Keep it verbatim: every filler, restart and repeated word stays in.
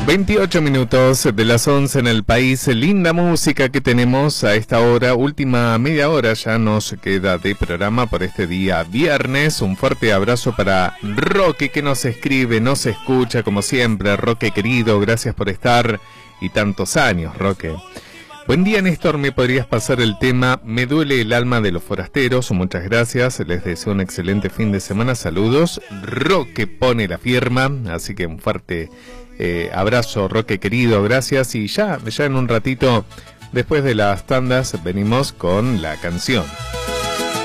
veintiocho minutos de las once en el país. Linda música que tenemos a esta hora. Última media hora ya nos queda de programa por este día viernes. Un fuerte abrazo para Roque, que nos escribe, nos escucha como siempre. Roque querido, gracias por estar y tantos años, Roque. Buen día, Néstor, ¿me podrías pasar el tema Me duele el alma de los forasteros? Muchas gracias, les deseo un excelente fin de semana, saludos. Roque pone la firma, así que un fuerte eh, abrazo, Roque querido, gracias. Y ya, ya en un ratito, después de las tandas, venimos con la canción.